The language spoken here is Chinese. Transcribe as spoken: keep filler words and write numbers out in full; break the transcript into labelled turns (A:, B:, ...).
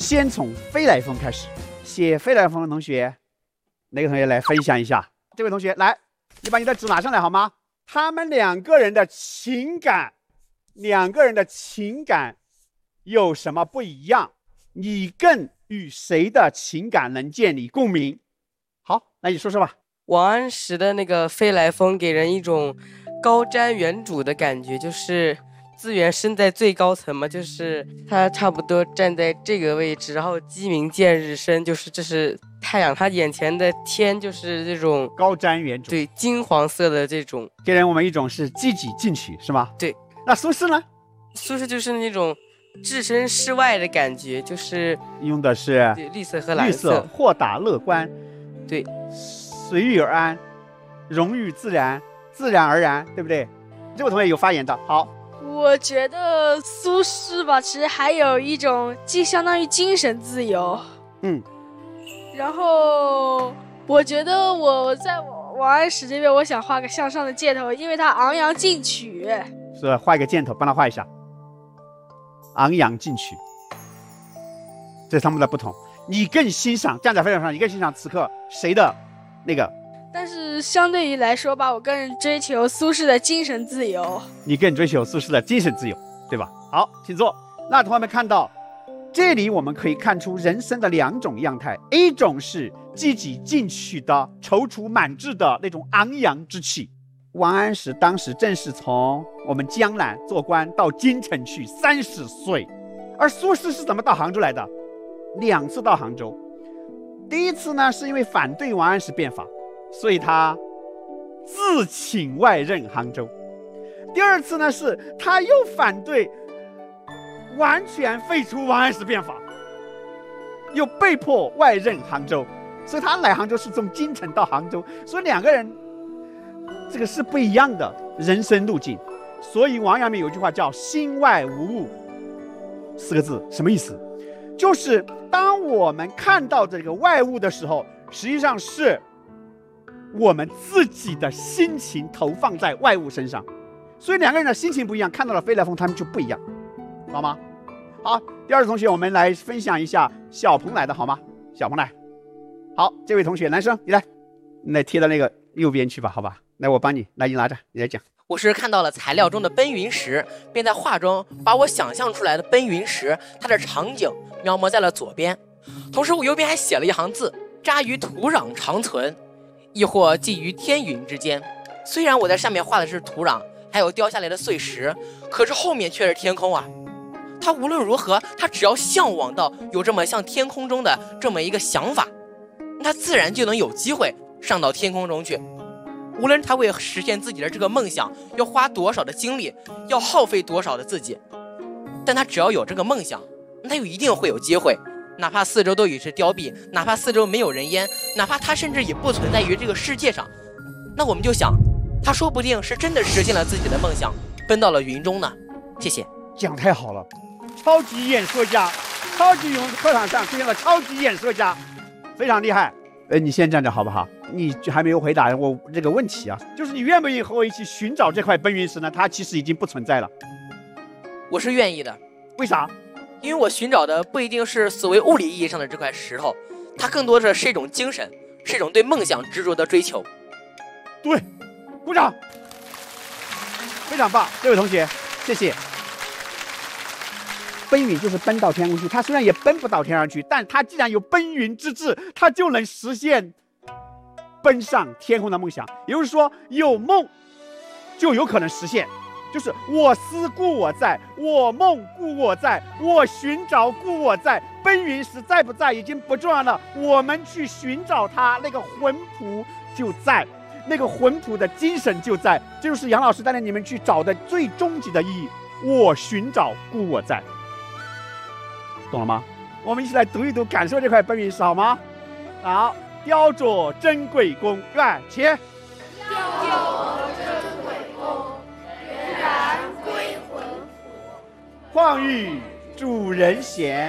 A: 先从飞来峰开始。写飞来峰的同学，哪个同学来分享一下？这位同学来，你把你的纸拿上来好吗？他们两个人的情感，两个人的情感有什么不一样？你更与谁的情感能建立共鸣？好，那你说说吧。
B: 王安石的那个飞来峰给人一种高瞻远瞩的感觉，就是资源身在最高层嘛，就是他差不多站在这个位置，然后鸡鸣见日升，就是这是太阳，他眼前的天就是这种
A: 高瞻远瞩，
B: 对，金黄色的这种，
A: 给人我们一种是积极进取，是吗？
B: 对。
A: 那苏轼呢？
B: 苏轼就是那种置身事外的感觉，就是
A: 用的是
B: 绿色和蓝色，
A: 绿色，豁达乐观，
B: 对，
A: 随遇而安，融于自然，自然而然，对不对？这位同学有发言的，好。
C: 我觉得苏轼吧，其实还有一种既相当于精神自由，
A: 嗯，
C: 然后我觉得我在王安石这边，我想画个向上的箭头，因为他昂扬进取。
A: 是画一个箭头，帮他画一下，昂扬进取，这是他们的不同。你更欣赏站在飞来峰上，你更欣赏此刻谁的那个？
C: 但是相对于来说吧，我更追求苏轼的精神自由。
A: 你更追求苏轼的精神自由，对吧？好，请坐。那同学们看到，这里我们可以看出人生的两种样态，一种是积极进取的、踌躇满志的那种昂扬之气。王安石当时正是从我们江南做官到京城去，三十岁。而苏轼是怎么到杭州来的？两次到杭州。第一次呢，是因为反对王安石变法，所以他自请外任杭州。第二次呢，是他又反对完全废除王安石变法，又被迫外任杭州，所以他来杭州是从京城到杭州，所以两个人这个是不一样的人生路径。所以王阳明有句话叫心外无物，四个字什么意思？就是当我们看到这个外物的时候，实际上是我们自己的心情投放在外物身上，所以两个人的心情不一样，看到了飞来峰他们就不一样，好吗？好，第二位同学我们来分享一下小鹏来的好吗？小鹏来。好，这位同学男生你来，你来贴到那个右边去吧，好吧？来，我帮你，来，你拿着，你来讲。
D: 我是看到了材料中的奔云石，便在画中把我想象出来的奔云石它的场景描摹在了左边，同时我右边还写了一行字：扎于土壤长存，亦或寄于天云之间。虽然我在上面画的是土壤，还有掉下来的碎石，可是后面却是天空啊。他无论如何，他只要向往到有这么像天空中的这么一个想法，他自然就能有机会上到天空中去。无论他为实现自己的这个梦想要花多少的精力，要耗费多少的自己，但他只要有这个梦想，他就一定会有机会。哪怕四周都已是凋敝，哪怕四周没有人烟，哪怕他甚至也不存在于这个世界上，那我们就想，他说不定是真的实现了自己的梦想，奔到了云中呢。谢谢。
A: 讲太好了，超级演说家，超级勇课堂上出现了超级演说家，非常厉害。呃，你先站着好不好？你还没有回答我这个问题啊，就是你愿不愿意和我一起寻找这块奔云石呢？它其实已经不存在了。
D: 我是愿意的。
A: 为啥？
D: 因为我寻找的不一定是所谓物理意义上的这块石头，它更多的是一种精神，是一种对梦想执着的追求。
A: 对，鼓掌，非常棒，这位同学，谢谢。奔云就是奔到天空去，他虽然也奔不到天上去，但他既然有奔云之志，他就能实现奔上天空的梦想。也就是说，有梦就有可能实现，就是我思故我在，我梦故我在，我寻找故我在。奔云石在不在已经不重要了，我们去寻找它，那个魂魄就在，那个魂魄的精神就在。这就是杨老师带领你们去找的最终极的意义。我寻找故我在，懂了吗？我们一起来读一读，感受这块奔云石好吗？好，雕琢珍贵宫，预备起。
E: 雕琢珍贵宫，原然归魂魄。
A: 况欲主人闲。